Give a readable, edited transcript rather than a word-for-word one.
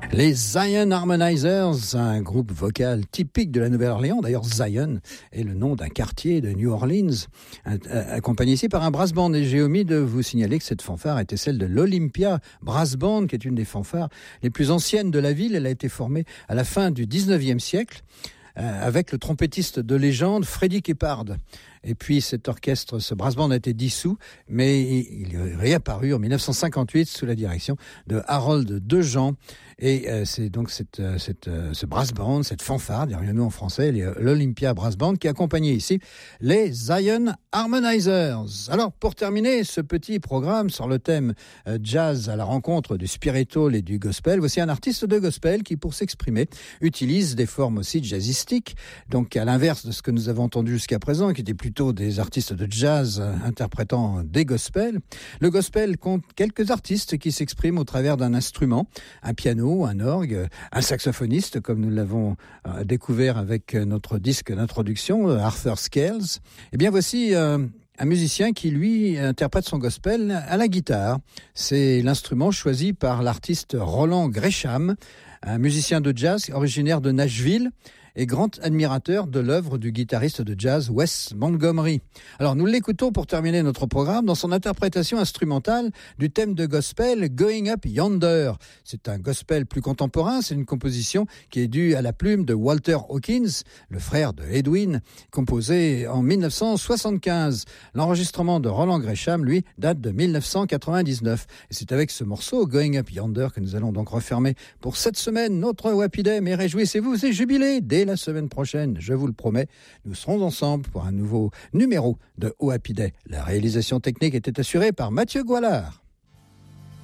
Les Zion Harmonizers, un groupe vocal typique de la Nouvelle-Orléans. D'ailleurs, Zion est le nom d'un quartier de New Orleans, accompagné ici par un brass band. Et j'ai omis de vous signaler que cette fanfare était celle de l'Olympia Brass Band, qui est une des fanfares les plus anciennes de la ville. Elle a été formée à la fin du 19e siècle avec le trompettiste de légende Freddie Keppard. Et puis cet orchestre, ce brass band a été dissous, mais il est réapparu en 1958 sous la direction de Harold Dejean. Et c'est donc ce brass band, cette fanfare, dirions-nous en français, l'Olympia Brass Band, qui accompagnait ici les Zion Harmonizers. Alors, pour terminer ce petit programme sur le thème jazz à la rencontre du spiritual et du gospel, voici un artiste de gospel qui, pour s'exprimer, utilise des formes aussi jazzistiques, donc à l'inverse de ce que nous avons entendu jusqu'à présent, qui était plutôt des artistes de jazz interprétant des gospels. Le gospel compte quelques artistes qui s'expriment au travers d'un instrument, un piano, un orgue, un saxophoniste, comme nous l'avons découvert avec notre disque d'introduction, Arthur Scales. Eh bien, voici un musicien qui, lui, interprète son gospel à la guitare. C'est l'instrument choisi par l'artiste Roland Gresham, un musicien de jazz originaire de Nashville et grand admirateur de l'œuvre du guitariste de jazz Wes Montgomery. Alors nous l'écoutons pour terminer notre programme dans son interprétation instrumentale du thème de gospel Going Up Yonder. C'est un gospel plus contemporain, c'est une composition qui est due à la plume de Walter Hawkins, le frère de Edwin, composée en 1975. L'enregistrement de Roland Gresham, lui, date de 1999. Et c'est avec ce morceau Going Up Yonder que nous allons donc refermer pour cette semaine notre Happy Day. Mais réjouissez-vous et jubilez dès la semaine prochaine, je vous le promets, nous serons ensemble pour un nouveau numéro de Happy Day. La réalisation technique était assurée par Mathieu Goualard.